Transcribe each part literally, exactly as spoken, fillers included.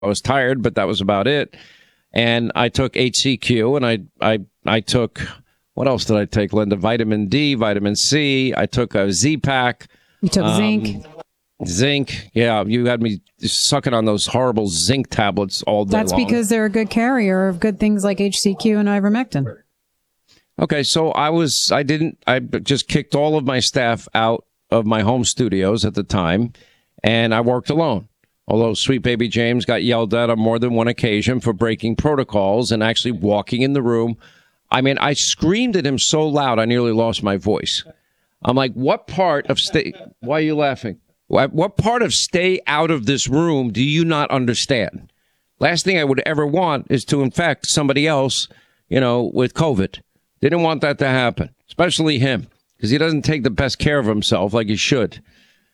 I was tired, but that was about it. And I took H C Q, and I I I took, what else did I take, Linda? Vitamin D, vitamin C. I took a Z-Pack. You took um, zinc. Zinc. Yeah, you had me sucking on those horrible zinc tablets all day That's long. because they're a good carrier of good things like H C Q and ivermectin. Okay, so I was, I didn't, I just kicked all of my staff out of my home studios at the time, and I worked alone. Although sweet baby James got yelled at on more than one occasion for breaking protocols and actually walking in the room. I mean, I screamed at him so loud, I nearly lost my voice. I'm like, what part of stay, why are you laughing? What part of stay out of this room do you not understand? Last thing I would ever want is to infect somebody else, you know, with COVID. Didn't want that to happen, especially him, because he doesn't take the best care of himself like he should.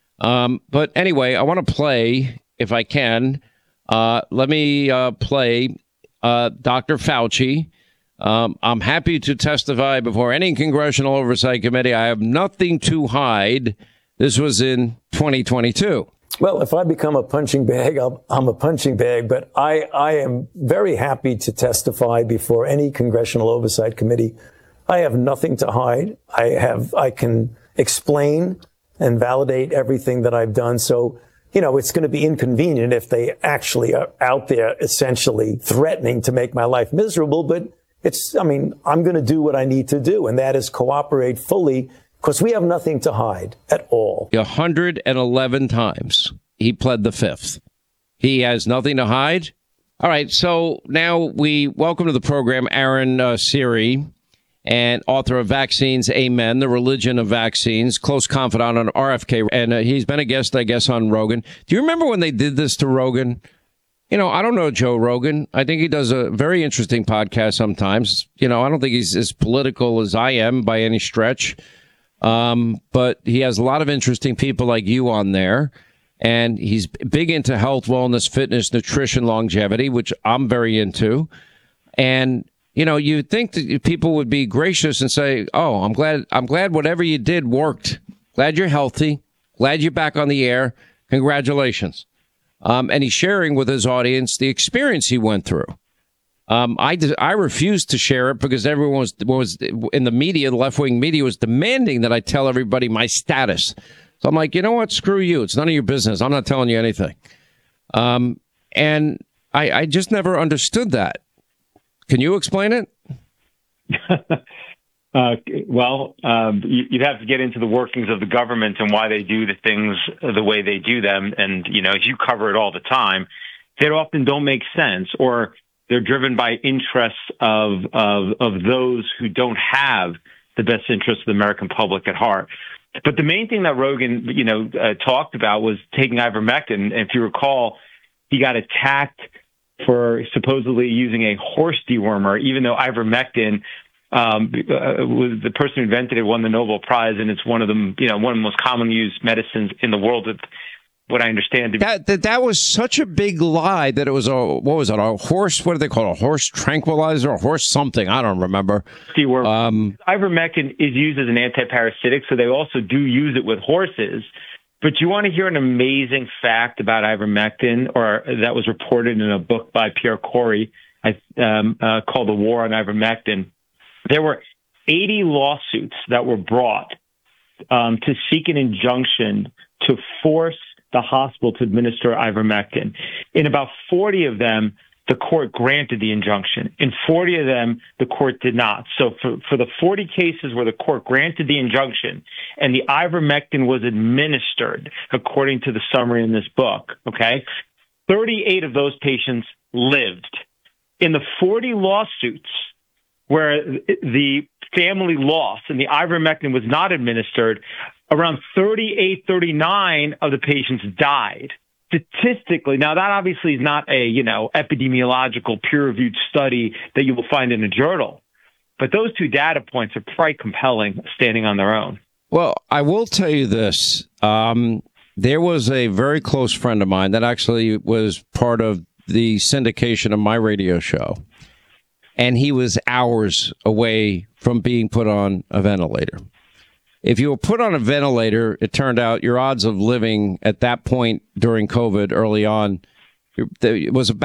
Um, but anyway, I want to play, if I can, uh, let me uh, play uh, Doctor Fauci. Um, I'm happy to testify before any congressional oversight committee. I have nothing to hide. This was in twenty twenty-two. Well, if I become a punching bag, I'm, I'm a punching bag. But I, I am very happy to testify before any congressional oversight committee. I have nothing to hide. I have, I can explain and validate everything that I've done. So, you know, it's going to be inconvenient if they actually are out there essentially threatening to make my life miserable. But it's, I mean, I'm going to do what I need to do, and that is cooperate fully. Because we have nothing to hide at all. one hundred eleven times he pled the fifth. He has nothing to hide. All right. So now we welcome to the program Aaron uh, Siri, and author of Vaccines, Amen, The Religion of Vaccines, close confidant on R F K. And uh, he's been a guest, I guess, on Rogan. Do you remember when they did this to Rogan? You know, I don't know Joe Rogan. I think he does a very interesting podcast sometimes. You know, I don't think he's as political as I am by any stretch. Um, but he has a lot of interesting people like you on there, and he's big into health, wellness, fitness, nutrition, longevity, which I'm very into. And, you know, you'd think that people would be gracious and say, oh, I'm glad, I'm glad whatever you did worked. Glad you're healthy. Glad you're back on the air. Congratulations. Um, and he's sharing with his audience the experience he went through. Um, I, I refused to share it because everyone was, was in the media, the left-wing media was demanding that I tell everybody my status. So I'm like, you know what? Screw you. It's none of your business. I'm not telling you anything. Um, and I, I just never understood that. Can you explain it? uh, well, um, you'd have to get into the workings of the government and why they do the things the way they do them. And, you know, as you cover it all the time, they often don't make sense, or they're driven by interests of, of, of those who don't have the best interests of the American public at heart. But the main thing that Rogan, you know, uh, talked about was taking ivermectin. And if you recall, he got attacked for supposedly using a horse dewormer, even though ivermectin um, uh, was the person who invented it, won the Nobel Prize, and it's one of them, you know, one of the most commonly used medicines in the world. That, what I understand. That, that that was such a big lie that it was a, what was it, a horse, what do they call it, a horse tranquilizer, a horse something, I don't remember. Um, ivermectin is used as an antiparasitic, so they also do use it with horses. But you want to hear an amazing fact about ivermectin, or that was reported in a book by Pierre Corey um, uh, called The War on Ivermectin. There were eighty lawsuits that were brought um, to seek an injunction to force the hospital to administer ivermectin. In about forty of them, the court granted the injunction. In forty of them, the court did not. So for, for the forty cases where the court granted the injunction and the ivermectin was administered, according to the summary in this book, okay, thirty-eight of those patients lived. In the forty lawsuits where the family lost and the ivermectin was not administered, around thirty-eight, thirty-nine of the patients died. Statistically, now that obviously is not a, you know, epidemiological peer-reviewed study that you will find in a journal, but those two data points are quite compelling standing on their own. Well, I will tell you this. Um, there was a very close friend of mine that actually was part of the syndication of my radio show, and he was hours away from being put on a ventilator. If you were put on a ventilator, it turned out your odds of living at that point during COVID early on It was a